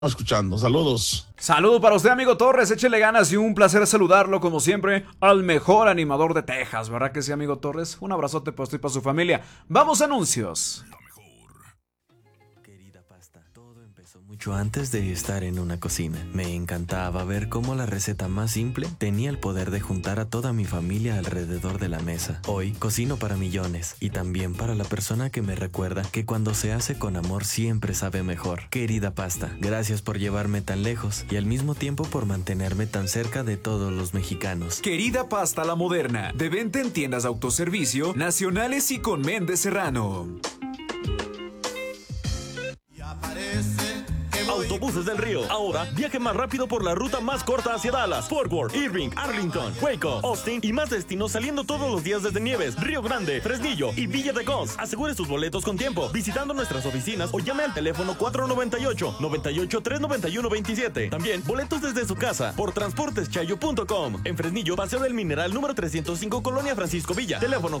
escuchando. Saludos. Saludos para usted, amigo Torres. Échele ganas y un placer saludarlo, como siempre, al mejor animador de Texas. ¿Verdad que sí, amigo Torres? Un abrazote para usted y para su familia. Vamos a anuncios. Mucho antes de estar en una cocina, me encantaba ver cómo la receta más simple tenía el poder de juntar a toda mi familia alrededor de la mesa. Hoy cocino para millones y también para la persona que me recuerda que cuando se hace con amor siempre sabe mejor. Querida Pasta, gracias por llevarme tan lejos y al mismo tiempo por mantenerme tan cerca de todos los mexicanos. Querida Pasta La Moderna, de venta en tiendas de autoservicio nacionales y con Méndez Serrano. Autobuses del Río. Ahora viaje más rápido por la ruta más corta hacia Dallas, Fort Worth, Irving, Arlington, Waco, Austin y más destinos saliendo todos los días desde Nieves, Río Grande, Fresnillo y Villa de Cos. Asegure sus boletos con tiempo visitando nuestras oficinas o llame al teléfono 498-98-391-27. También boletos desde su casa por transporteschayo.com. En Fresnillo, Paseo del Mineral número 305, Colonia Francisco Villa. Teléfono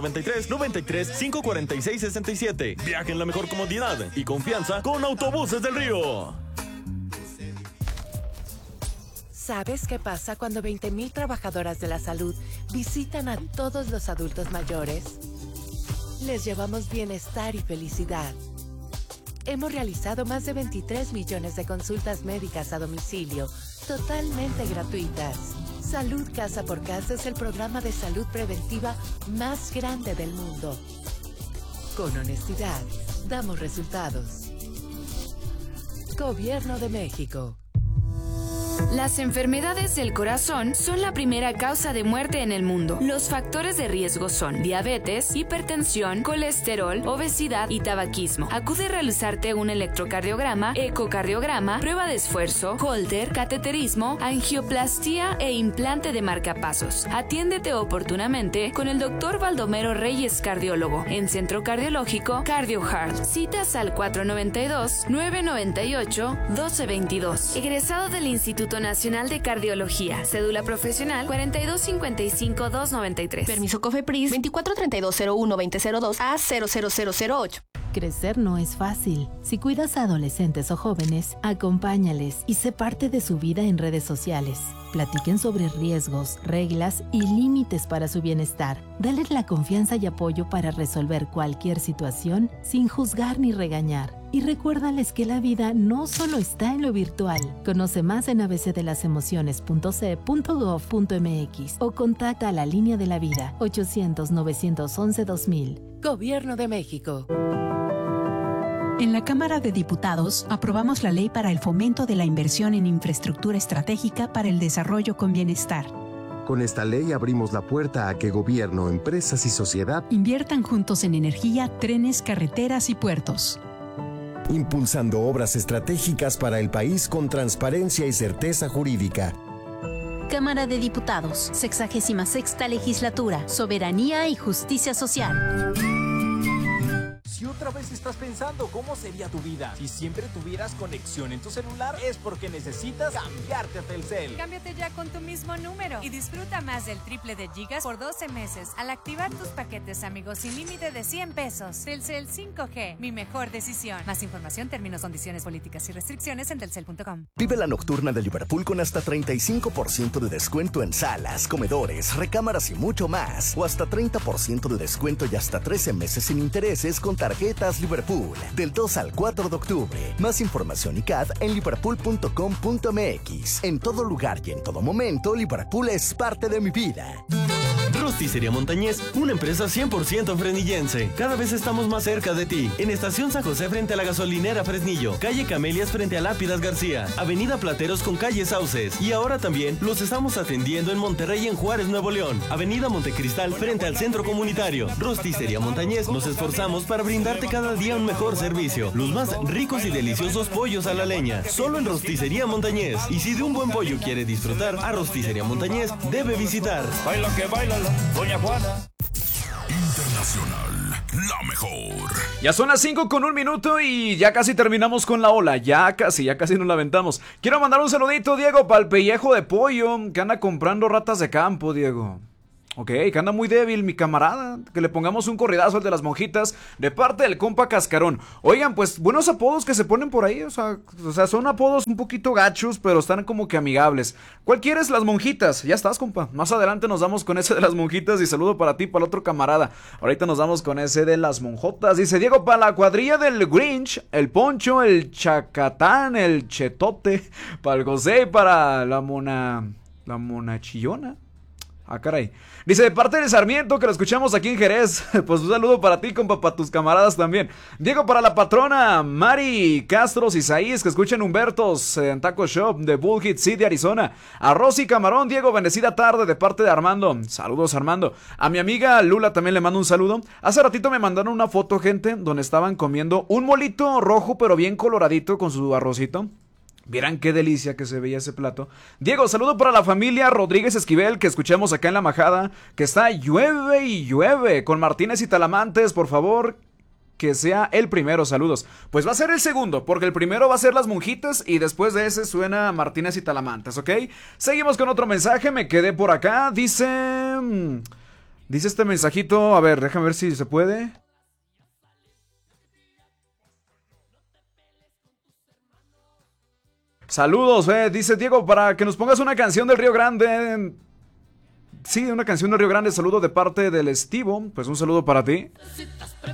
493-93-546-67. Viaje en la mejor comodidad y confianza con Autobuses del Río. ¿Sabes qué pasa cuando 20,000 trabajadoras de la salud visitan a todos los adultos mayores? Les llevamos bienestar y felicidad. Hemos realizado más de 23 millones de consultas médicas a domicilio, totalmente gratuitas. Salud Casa por Casa es el programa de salud preventiva más grande del mundo. Con honestidad, damos resultados. Gobierno de México. Las enfermedades del corazón son la primera causa de muerte en el mundo. Los factores de riesgo son diabetes, hipertensión, colesterol, obesidad y tabaquismo. Acude a realizarte un electrocardiograma, ecocardiograma, prueba de esfuerzo, Holter, cateterismo, angioplastía e implante de marcapasos. Atiéndete oportunamente con el Dr. Baldomero Reyes, cardiólogo, en Centro Cardiológico CardioHeart. Citas al 492-998-1222. Egresado del Instituto Nacional de Cardiología. Cédula profesional 4255-293. Permiso COFEPRIS 243201-2002 a 00008. Crecer no es fácil. Si cuidas a adolescentes o jóvenes, acompáñales y sé parte de su vida en redes sociales. Platiquen sobre riesgos, reglas y límites para su bienestar. Dales la confianza y apoyo para resolver cualquier situación sin juzgar ni regañar. Y recuérdales que la vida no solo está en lo virtual. Conoce más en abcdelasemociones.ce.gov.mx o contacta a la Línea de la Vida 800-911-2000. Gobierno de México. En la Cámara de Diputados aprobamos la Ley para el Fomento de la Inversión en Infraestructura Estratégica para el Desarrollo con Bienestar. Con esta ley abrimos la puerta a que gobierno, empresas y sociedad inviertan juntos en energía, trenes, carreteras y puertos. Impulsando obras estratégicas para el país con transparencia y certeza jurídica. Cámara de Diputados, 66ª Legislatura, Soberanía y Justicia Social. Si otra vez estás pensando cómo sería tu vida si siempre tuvieras conexión en tu celular, es porque necesitas cambiarte a Telcel. Cámbiate ya con tu mismo número y disfruta más del triple de gigas por 12 meses al activar tus paquetes amigos sin límite de 100 pesos. Telcel 5G, mi mejor decisión. Más información, términos, condiciones, políticas y restricciones en telcel.com. Vive la nocturna de Liverpool con hasta 35% de descuento en salas, comedores, recámaras y mucho más. O hasta 30% de descuento y hasta 13 meses sin intereses con tarjetas Liverpool, del 2 al 4 de octubre. Más información y CAD en liverpool.com.mx. En todo lugar y en todo momento, Liverpool es parte de mi vida. Rosticería Montañés, una empresa 100% fresnillense. Cada vez estamos más cerca de ti. En Estación San José frente a la gasolinera Fresnillo, calle Camelias frente a Lápidas García, avenida Plateros con calle Sauces. Y ahora también los estamos atendiendo en Monterrey, en Juárez, Nuevo León, avenida Montecristal frente al Centro Comunitario. Rosticería Montañés, nos esforzamos para brindarte cada día un mejor servicio. Los más ricos y deliciosos pollos a la leña, solo en Rosticería Montañés. Y si de un buen pollo quiere disfrutar, a Rosticería Montañés debe visitar. Baila que baila Doña Juana. Internacional, la mejor. Ya son las 5:01 y ya casi terminamos con la ola. Ya casi nos la aventamos. Quiero mandar un saludito, Diego, para el pellejo de pollo que anda comprando ratas de campo, Diego. Ok, que anda muy débil mi camarada. Que le pongamos un corridazo al de las monjitas de parte del compa Cascarón. Oigan, pues buenos apodos que se ponen por ahí. O sea, son apodos un poquito gachos, pero están como que amigables. ¿Cuál quieres? Las monjitas. Ya estás, compa. Más adelante nos damos con ese de las monjitas. Y saludo para ti, para el otro camarada. Ahorita nos damos con ese de las monjotas. Dice Diego, para la cuadrilla del Grinch, el Poncho, el Chacatán, el Chetote. Para el José y para la mona chillona. Ah, caray. Dice, de parte del Sarmiento, que lo escuchamos aquí en Jerez. Pues un saludo para ti, compa, para tus camaradas también. Diego, para la patrona Mari Castros Isaías, que escuchan Humbertos en Taco Shop de Bullhead City, Arizona. A Rosy Camarón, Diego, bendecida tarde de parte de Armando. Saludos, Armando. A mi amiga Lula también le mando un saludo. Hace ratito me mandaron una foto, gente, donde estaban comiendo un molito rojo, pero bien coloradito con su arrocito. Vieran qué delicia que se veía ese plato. Diego, saludo para la familia Rodríguez Esquivel, que escuchamos acá en La Majada, que está llueve y llueve. Con Martínez y Talamantes, por favor, que sea el primero, saludos. Pues va a ser el segundo, porque el primero va a ser las monjitas y después de ese suena Martínez y Talamantes, ¿ok? Seguimos con otro mensaje, me quedé por acá. Dice este mensajito, a ver, déjame ver si se puede. Saludos, dice Diego, para que nos pongas una canción del Río Grande. Sí, una canción del Río Grande, saludo de parte del Estivo. Pues un saludo para ti.